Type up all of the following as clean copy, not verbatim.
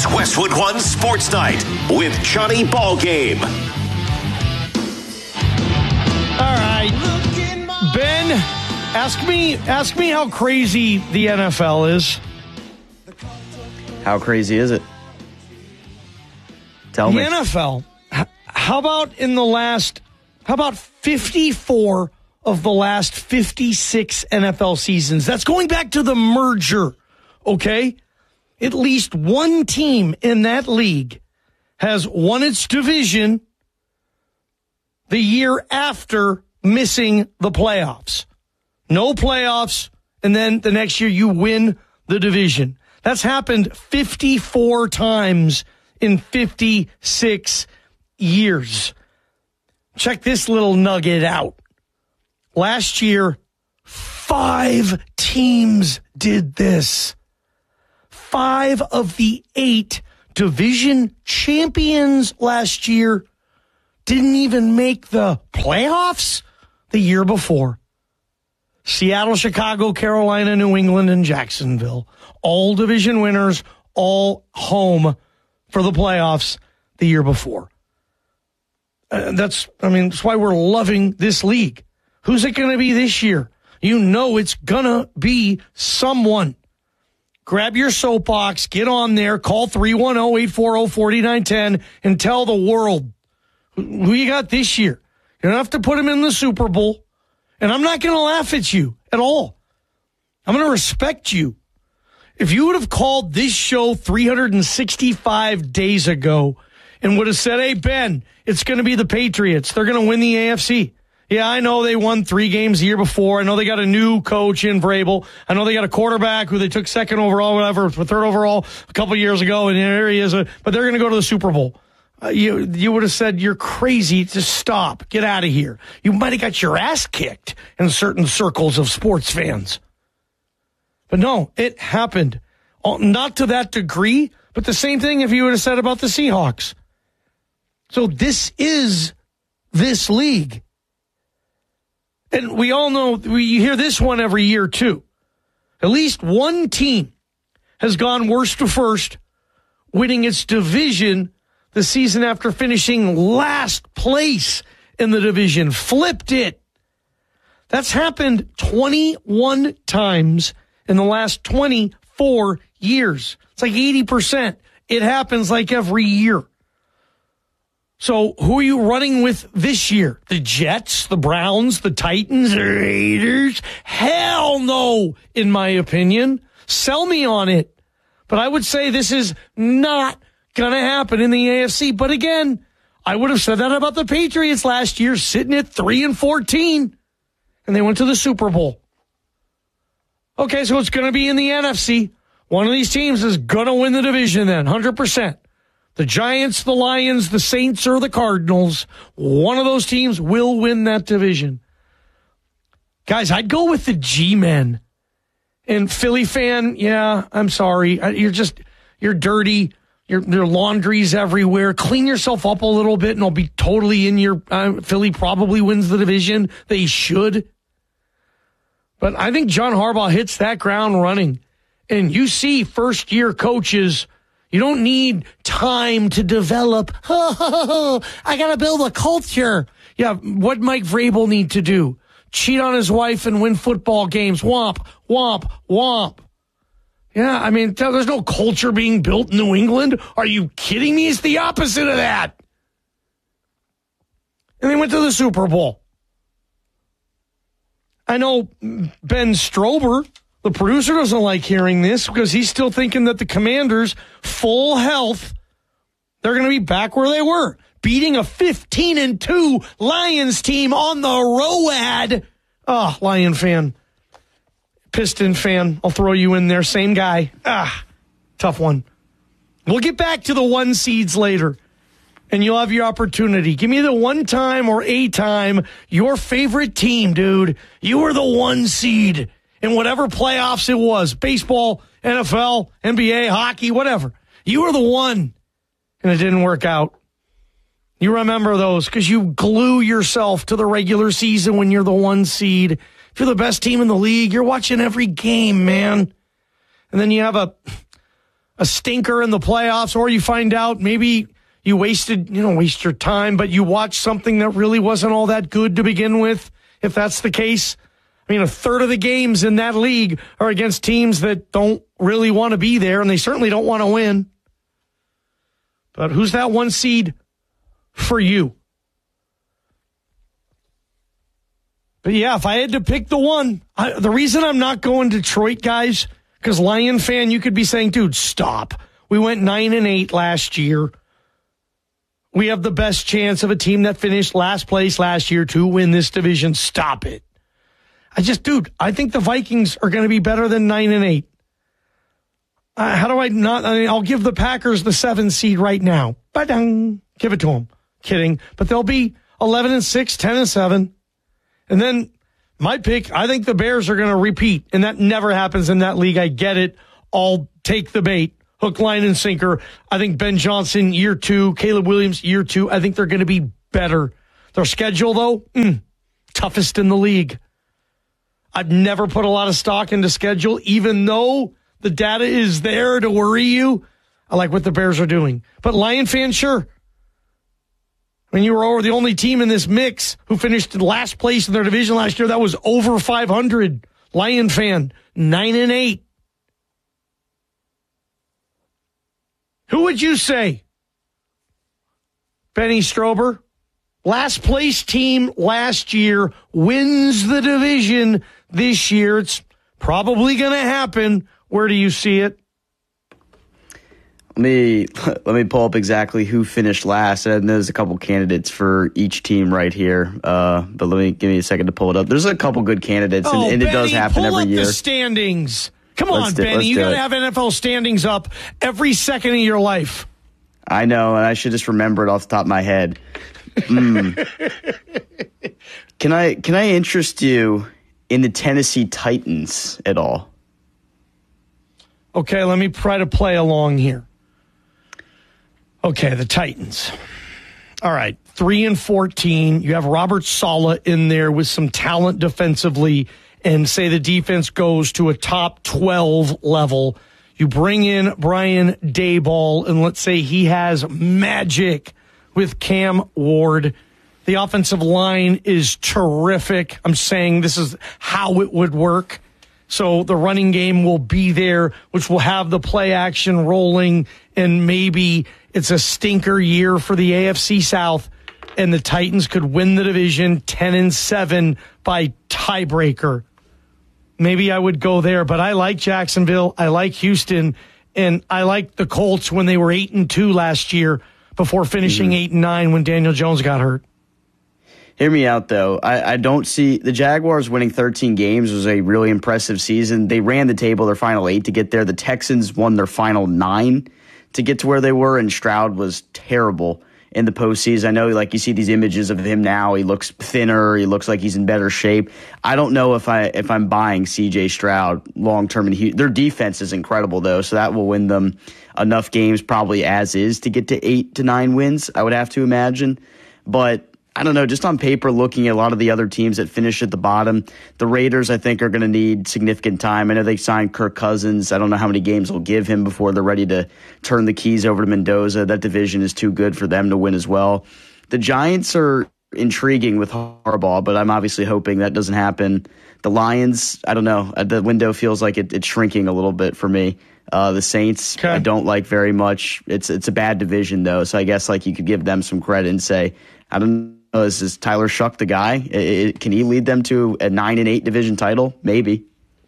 It's Westwood One Sports Night with Johnny Ballgame. All right, Ben, ask me how crazy the NFL is. How crazy is it? Tell me. The NFL. How about 54 of the last 56 NFL seasons? That's going back to the merger, okay? At least one team in that league has won its division the year after missing the playoffs. No playoffs, and then the next year you win the division. That's happened 54 times in 56 years. Check this little nugget out. Last year, 5 teams did this. 5 of the 8 division champions last year didn't even make the playoffs the year before. Seattle, Chicago, Carolina, New England, and Jacksonville. All division winners, all home for the playoffs the year before. That's why we're loving this league. Who's it going to be this year? You know it's going to be someone. Grab your soapbox, get on there, call 310-840-4910, and tell the world who you got this year. You don't have to put him in the Super Bowl, and I'm not going to laugh at you at all. I'm going to respect you. If you would have called this show 365 days ago and would have said, hey, Ben, it's going to be the Patriots. They're going to win the AFC. Yeah, I know they won 3 games the year before. I know they got a new coach in Vrabel. I know they got a quarterback who they took 2nd overall, whatever, 3rd overall a couple of years ago, and there he is. But they're going to go to the Super Bowl. You would have said, you're crazy, to stop. Get out of here. You might have got your ass kicked in certain circles of sports fans. But no, it happened. Not to that degree, but the same thing if you would have said about the Seahawks. So this is this league. And we all know, you hear this one every year too. At least one team has gone worst to first, winning its division the season after finishing last place in the division. Flipped it. That's happened 21 times in the last 24 years. It's like 80%. It happens like every year. So who are you running with this year? The Jets, the Browns, the Titans, the Raiders? Hell no, in my opinion. Sell me on it. But I would say this is not going to happen in the AFC. But again, I would have said that about the Patriots last year, sitting at 3-14, and they went to the Super Bowl. Okay, so it's going to be in the NFC. One of these teams is going to win the division then, 100%. The Giants, the Lions, the Saints, or the Cardinals. One of those teams will win that division. Guys, I'd go with the G-Men. And Philly fan, yeah, I'm sorry. You're dirty. Your laundry's everywhere. Clean yourself up a little bit and I'll be totally in your... Philly probably wins the division. They should. But I think John Harbaugh hits that ground running. And you see first-year coaches... You don't need time to develop. I got to build a culture. Yeah, what Mike Vrabel need to do? Cheat on his wife and win football games. Womp, womp, womp. Yeah, I mean, there's no culture being built in New England. Are you kidding me? It's the opposite of that. And they went to the Super Bowl. I know Ben Strober, the producer, doesn't like hearing this because he's still thinking that the Commanders, full health, they're going to be back where they were, beating a 15-2 Lions team on the road. Oh, Lion fan. Piston fan. I'll throw you in there. Same guy. Tough one. We'll get back to the 1 seeds later, and you'll have your opportunity. Give me the 1 time or a time your favorite team, dude. You were the 1 seed. In whatever playoffs it was, baseball, NFL, NBA, hockey, whatever. You were the one, and it didn't work out. You remember those because you glue yourself to the regular season when you're the 1 seed. If you're the best team in the league, you're watching every game, man. And then you have a a stinker in the playoffs, or you find out maybe you waste your time, but you watch something that really wasn't all that good to begin with, if that's the case. I mean, a third of the games in that league are against teams that don't really want to be there, and they certainly don't want to win. But who's that one seed for you? But yeah, if I had to pick the one, the reason I'm not going Detroit, guys, because Lion fan, you could be saying, dude, stop. We went 9-8 last year. We have the best chance of a team that finished last place last year to win this division. Stop it. I think the Vikings are going to be better than 9-8. How do I not? I mean, I'll give the Packers the 7 seed right now. Ba-dang. Give it to them. Kidding. But they'll be 11-6, 10-7. And then my pick, I think the Bears are going to repeat. And that never happens in that league. I get it. I'll take the bait. Hook, line, and sinker. I think Ben Johnson, year 2. Caleb Williams, year 2. I think they're going to be better. Their schedule, though, toughest in the league. I've never put a lot of stock into schedule, even though the data is there to worry you. I like what the Bears are doing. But Lion fan, sure. I mean, you were the only team in this mix who finished in last place in their division last year. That was over 500. Lion fan, 9-8. Who would you say? Benny Strober? Last place team last year wins the division this year. It's probably going to happen. Where do you see it? Let me pull up exactly who finished last. And there's a couple candidates for each team right here. But give me a second to pull it up. There's a couple good candidates, and Benny, it does happen every year. Pull up the standings. Come on, Benny. You got to have NFL standings up every second of your life. I know, and I should just remember it off the top of my head. Can I interest you in the Tennessee Titans at all? Okay, let me try to play along here. Okay, the Titans. All right, 3-14. You have Robert Saleh in there with some talent defensively, and say the defense goes to a top 12 level. You bring in Brian Daboll, and let's say he has magic with Cam Ward. The offensive line is terrific. I'm saying this is how it would work. So the running game will be there, which will have the play action rolling, and maybe it's a stinker year for the AFC South, and the Titans could win the division 10-7 by tiebreaker. Maybe I would go there, but I like Jacksonville. I like Houston, and I like the Colts when they were 8-2 last year before finishing 8-9 when Daniel Jones got hurt. Hear me out, though. I don't see the Jaguars winning 13 games was a really impressive season. They ran the table their final 8 to get there. The Texans won their final 9 to get to where they were, and Stroud was terrible in the postseason. I know, like, you see these images of him now. He looks thinner. He looks like he's in better shape. I don't know if I'm buying C.J. Stroud long term. Their defense is incredible, though, so that will win them enough games probably as is to get to 8-9 wins, I would have to imagine. But I don't know, just on paper, looking at a lot of the other teams that finish at the bottom, the Raiders, I think, are going to need significant time. I know they signed Kirk Cousins. I don't know how many games they'll give him before they're ready to turn the keys over to Mendoza. That division is too good for them to win as well. The Giants are intriguing with Harbaugh, but I'm obviously hoping that doesn't happen. The Lions, I don't know. The window feels like it's shrinking a little bit for me. The Saints, okay, I don't like very much. It's a bad division, though, so I guess like you could give them some credit and say, I don't know, is Tyler Shuck the guy? Can he lead them to a 9-8 division title? Maybe.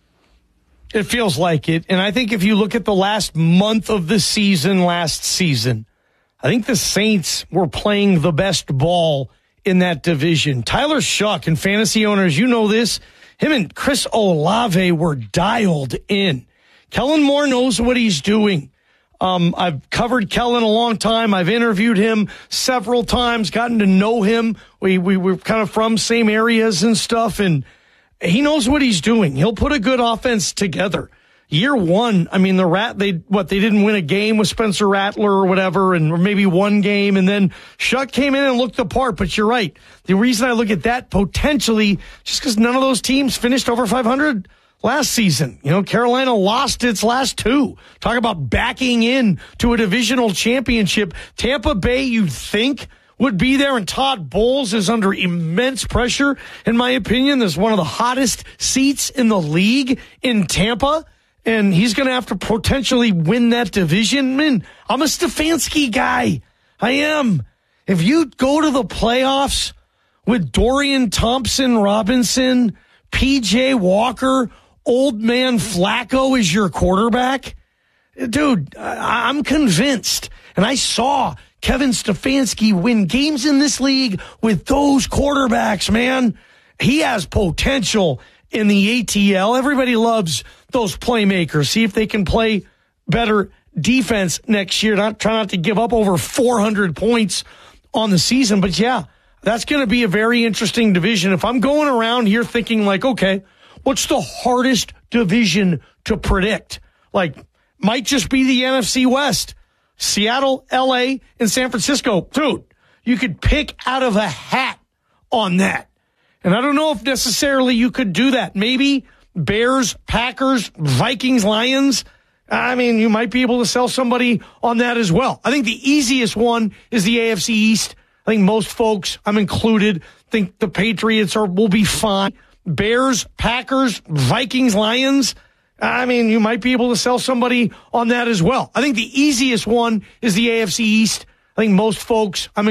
It feels like it. And I think if you look at the last month of the season last season, I think the Saints were playing the best ball in that division. Tyler Shuck, and fantasy owners, you know this, him and Chris Olave were dialed in. Kellen Moore knows what he's doing. I've covered Kellen a long time. I've interviewed him several times, gotten to know him. We were kind of from same areas and stuff, and he knows what he's doing. He'll put a good offense together. Year one, I mean, they didn't win a game with Spencer Rattler or whatever, or maybe one game, and then Shuck came in and looked the part. But you're right. The reason I look at that potentially, just because none of those teams finished over 500 last season. Carolina lost its last two. Talk about backing in to a divisional championship. Tampa Bay, you'd think, would be there, and Todd Bowles is under immense pressure, in my opinion. There's one of the hottest seats in the league in Tampa, and he's going to have to potentially win that division. Man, I'm a Stefanski guy. I am. If you go to the playoffs with Dorian Thompson-Robinson, P.J. Walker, old man Flacco is your quarterback, dude, I'm convinced. And I saw Kevin Stefanski win games in this league with those quarterbacks, man. He has potential in the ATL. Everybody loves those playmakers. See if they can play better defense next year. Try not to give up over 400 points on the season. But yeah, that's going to be a very interesting division. If I'm going around here thinking like, okay, what's the hardest division to predict? Might just be the NFC West. Seattle, LA, and San Francisco. Dude, you could pick out of a hat on that. And I don't know if necessarily you could do that. Maybe Bears, Packers, Vikings, Lions. I mean, you might be able to sell somebody on that as well. I think the easiest one is the AFC East. I think most folks, I'm included, think the Patriots will be fine. Bears, Packers, Vikings, Lions. I mean, you might be able to sell somebody on that as well. I think the easiest one is the AFC East. I think most folks, I'm